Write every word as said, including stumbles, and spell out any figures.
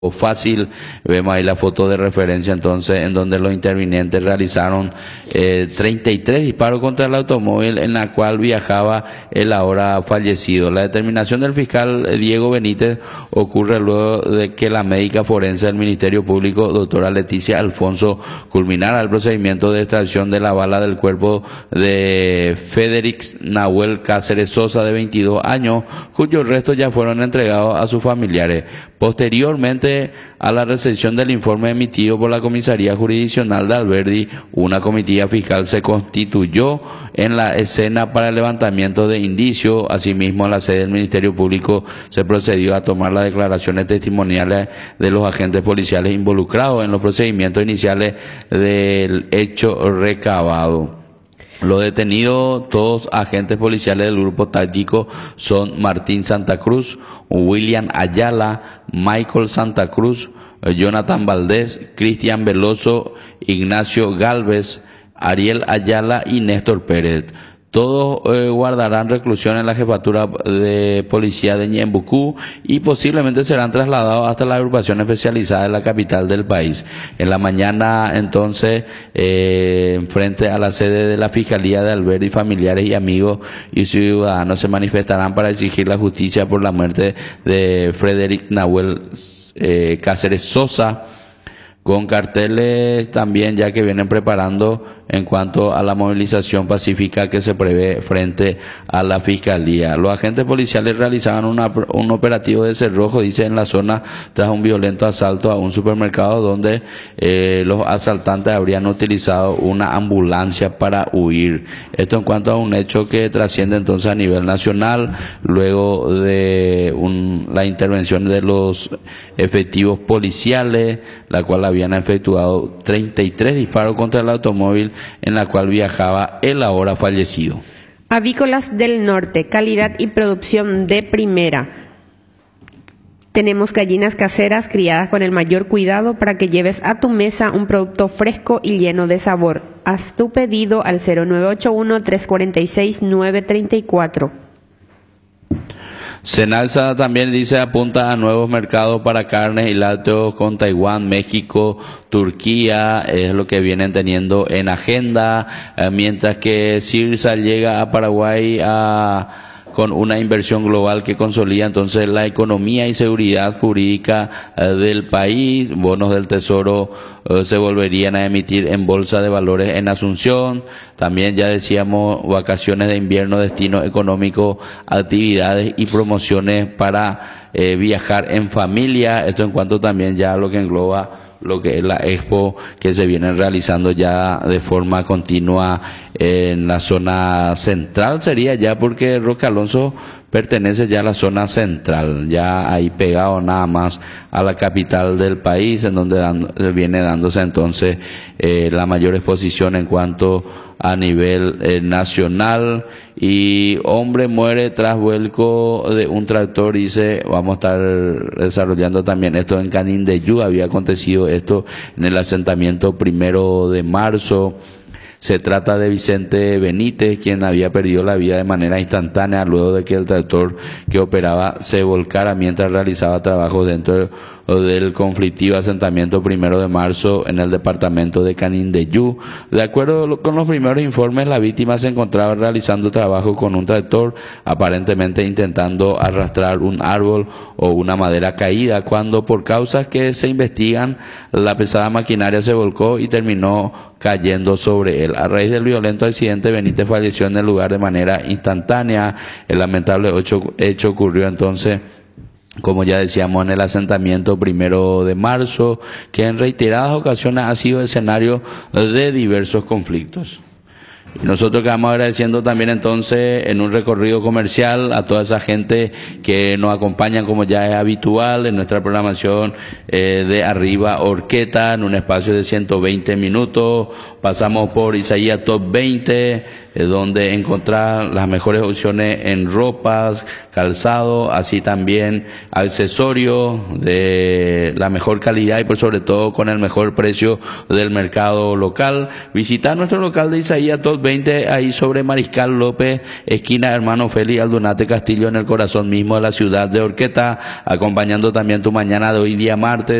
fácil. Vemos ahí la foto de referencia entonces en donde los intervinientes realizaron eh, treinta y tres disparos contra el automóvil en la cual viajaba el ahora fallecido. La determinación del fiscal Diego Benítez ocurre luego de que la médica forense del Ministerio Público, doctora Leticia Alfonso, culminara el procedimiento de extracción de la bala del cuerpo de Federic Nahuel Cáceres Sosa, de veintidós años, cuyos restos ya fueron entregados a sus familiares. Posteriormente a la recepción del informe emitido por la Comisaría Jurisdiccional de Alberdi, una comitiva fiscal se constituyó en la escena para el levantamiento de indicios. Asimismo, en la sede del Ministerio Público se procedió a tomar las declaraciones testimoniales de los agentes policiales involucrados en los procedimientos iniciales del hecho recabado. Los detenidos, todos agentes policiales del grupo táctico, son Martín Santa Cruz, William Ayala, Michael Santa Cruz, Jonathan Valdés, Cristian Veloso, Ignacio Galvez, Ariel Ayala y Néstor Pérez. Todos eh, guardarán reclusión en la jefatura de policía de Ñembucú y posiblemente serán trasladados hasta la agrupación especializada de la capital del país. En la mañana, entonces, eh, frente a la sede de la Fiscalía de Alberdi, familiares y amigos y ciudadanos se manifestarán para exigir la justicia por la muerte de Federic Nahuel eh, Cáceres Sosa, con carteles también ya que vienen preparando en cuanto a la movilización pacífica que se prevé frente a la Fiscalía. Los agentes policiales realizaban una, un operativo de cerrojo, dice, en la zona tras un violento asalto a un supermercado donde eh, los asaltantes habrían utilizado una ambulancia para huir. Esto en cuanto a un hecho que trasciende entonces a nivel nacional, luego de un, la intervención de los efectivos policiales, la cual habían efectuado treinta y tres disparos contra el automóvil en la cual viajaba el ahora fallecido. Avícolas del Norte, calidad y producción de primera. Tenemos gallinas caseras criadas con el mayor cuidado para que lleves a tu mesa un producto fresco y lleno de sabor. Haz tu pedido al cero nueve ocho uno, tres cuatro seis, nueve tres cuatro. Senalsa también dice apunta a nuevos mercados para carnes y lácteos con Taiwán, México, Turquía, es lo que vienen teniendo en agenda, eh, mientras que Cirsa llega a Paraguay a con una inversión global que consolida entonces la economía y seguridad jurídica eh, del país. Bonos del Tesoro eh, se volverían a emitir en Bolsa de Valores en Asunción. También ya decíamos vacaciones de invierno, destino económico, actividades y promociones para eh, viajar en familia. Esto en cuanto también ya a lo que engloba lo que es la Expo que se viene realizando ya de forma continua en la zona central, sería ya porque Roque Alonso pertenece ya a la zona central, ya ahí pegado nada más a la capital del país, en donde dan, viene dándose entonces eh, la mayor exposición en cuanto a nivel eh, nacional. Y hombre muere tras vuelco de un tractor, dice, vamos a estar desarrollando también esto en Canindeyú. Había acontecido esto en el asentamiento primero de marzo. Se trata de Vicente Benítez, quien había perdido la vida de manera instantánea luego de que el tractor que operaba se volcara mientras realizaba trabajos dentro del conflictivo asentamiento primero de marzo en el departamento de Canindeyú. De acuerdo con los primeros informes, la víctima se encontraba realizando trabajo con un tractor, aparentemente intentando arrastrar un árbol o una madera caída, cuando por causas que se investigan, la pesada maquinaria se volcó y terminó cayendo sobre él. A raíz del violento accidente, Benítez falleció en el lugar de manera instantánea. El lamentable hecho, hecho ocurrió entonces, como ya decíamos, en el asentamiento primero de marzo, que en reiteradas ocasiones ha sido escenario de diversos conflictos. Y nosotros quedamos agradeciendo también entonces en un recorrido comercial a toda esa gente que nos acompaña, como ya es habitual en nuestra programación eh, de Arriba Orqueta, en un espacio de ciento veinte minutos. Pasamos por Isaías Top veinte, eh, donde encontrar las mejores opciones en ropas, calzado, así también accesorios de la mejor calidad y por sobre todo con el mejor precio del mercado local. Visitar nuestro local de Isaías Top veinte ahí sobre Mariscal López, esquina Hermano Félix Aldunate Castillo, en el corazón mismo de la ciudad de Horqueta, acompañando también tu mañana de hoy día martes.